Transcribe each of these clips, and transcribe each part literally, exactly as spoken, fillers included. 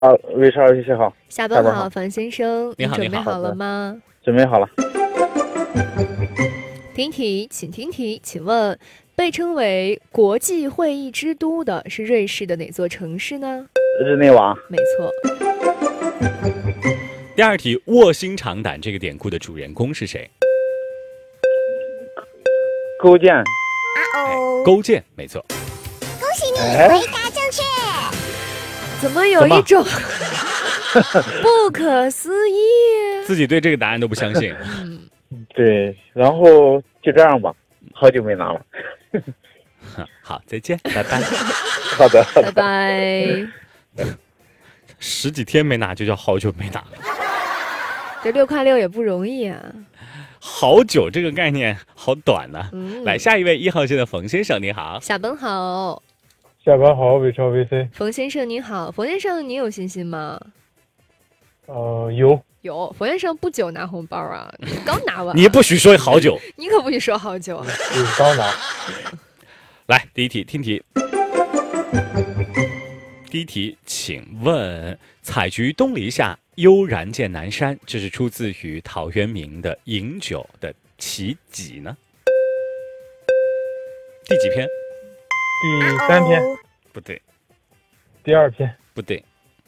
啊，魏超谢谢好， 下班好， 下班好房先生， 你好准备你好好了吗？ 准备好了。 听题，请听题，请问被称为国际会议之都的是瑞士的哪座城市呢？ 日内瓦。 没错。 第二题，卧薪尝胆这个典故的主人公是谁？ 勾践。 啊哦， 勾践，没错。 恭喜你哎回答正确。 怎么有一种不可思议？ 自己对这个答案都不相信。 对，然后就这样吧，好久没拿了。 好，再见，拜拜。 好的，好拜的。 拜。 十几天没拿就叫好久没拿了。 这六块六也不容易啊。 好久这个概念好短呢、 嗯， 来，下一位一号线的冯先生，你好。 下班好， 下班好，伟超 V C。 冯先生你好，冯先生你有信心吗？ 呃，有。 有，冯先生不久拿红包啊，你刚拿完， 你不许说好久。 你可不许说好久。 有刚拿。 来，第一题，听题。第一题，请问“采菊东篱下，悠然见南山”，这是出自于陶渊明的《饮酒》的其几呢？第几篇？ 第三篇。 哦不对， 第二篇。 不对，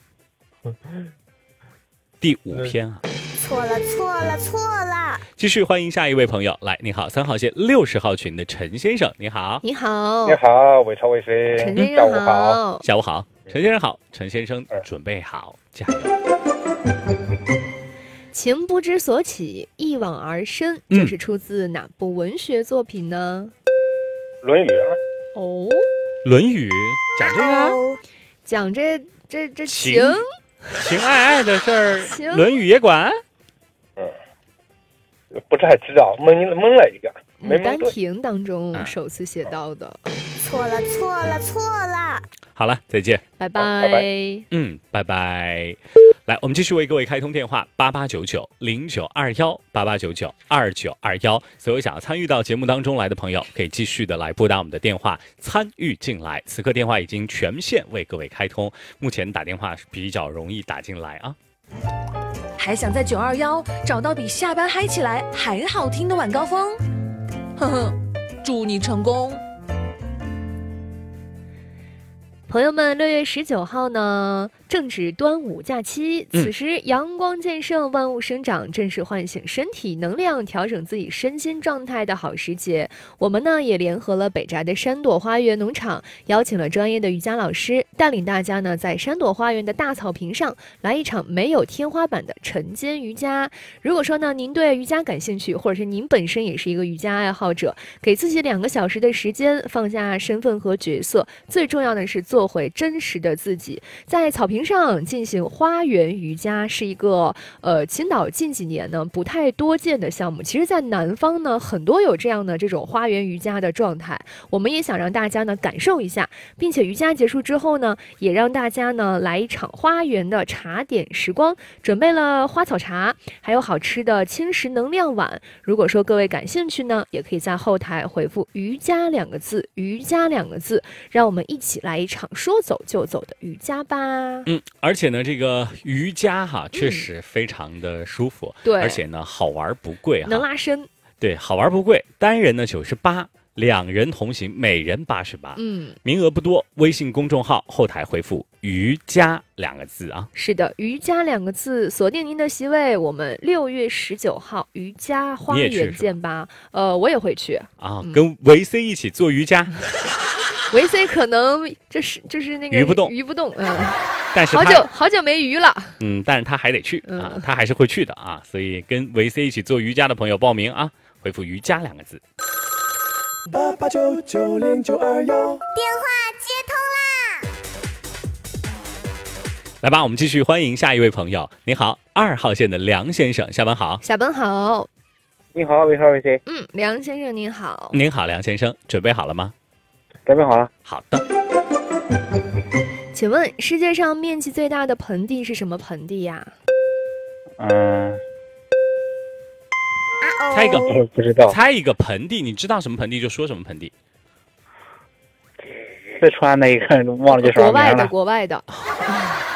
第五篇啊！ 错了，错了，错了。 继续欢迎下一位朋友，来，你好，三号线六十号群的陈先生，你好， 你好， 你好，伟超 V C。 陈先下午生好。 好。 下午好，陈先生好，陈先生准备好，加油！ 情不知所起，一往而深， 嗯这是出自哪部文学作品呢？ 论语。 哦， 《论语》讲这个啊哦， 讲这这这情情情爱爱的事儿， 情 《论语》也管。 不太知道，蒙蒙了一个，没牡丹蒙对。 亭当中啊首次写到的。 错了，错了，错了。 好了，再见。 拜拜拜嗯，拜拜。来，我们继续为各位开通电话：八八九九零九二幺，八八九九二九二幺。所有想要参与到节目当中来的朋友，可以继续的来拨打我们的电话参与进来。此刻电话已经全线为各位开通，目前打电话是比较容易打进来啊。 还想在九二幺找到比下班嗨起来还好听的晚高峰？呵呵，祝你成功！ 朋友们，六月十九号呢，正值端午假期， 嗯此时阳光渐盛，万物生长，正是唤醒身体能量、调整自己身心状态的好时节。我们呢也联合了北宅的山朵花园农场，邀请了专业的瑜伽老师，带领大家呢在山朵花园的大草坪上来一场没有天花板的晨间瑜伽。如果说呢您对瑜伽感兴趣，或者是您本身也是一个瑜伽爱好者，给自己两个小时的时间，放下身份和角色，最重要的是做回真实的自己。在草坪上进行花园瑜伽是一个呃青岛近几年呢不太多见的项目。其实在南方呢很多有这样的这种花园瑜伽的状态，我们也想让大家呢感受一下，并且瑜伽结束之后呢也让大家呢来一场花园的茶点时光，准备了花草茶，还有好吃的轻食能量碗。如果说各位感兴趣呢，也可以在后台回复瑜伽两个字，瑜伽两个字，让我们一起来一场说走就走的瑜伽吧。 嗯，而且呢，这个瑜伽哈确实非常的舒服， 对而且呢好玩不贵能哈， 拉伸。 对，好玩不贵，单人呢九十八，两人同行每人八十八， 嗯， 名额不多，微信公众号后台回复瑜伽两个字啊。 是的，瑜伽两个字，锁定您的席位。我们六月十九号瑜伽花园你也去是吧见吧。呃，我也会去。 啊， 嗯跟维 C 一起做瑜伽， 维 C 可能这是就是那个鱼不动鱼不动，嗯， 但是好久他好久没鱼了。 嗯，但是他还得去嗯啊，他还是会去的啊，所以跟维 C 一起做瑜伽的朋友报名啊，回复瑜伽两个字。 八八九九零九二幺。 电话接通啦！ 来吧，我们继续欢迎下一位朋友。你好，二号线的梁先生，下班好。 下班好， 你好，伟超 V C。 嗯，梁先生您好。 您好，梁先生，准备好了吗？ 准备好了。 好的。 请问世界上面积最大的盆地是什么盆地呀？ 嗯， 啊哦， 猜一个， 我不知道。 猜一个盆地，你知道什么盆地就说什么盆地。 四川那一个忘了叫啥国外的， 名了。 国外的。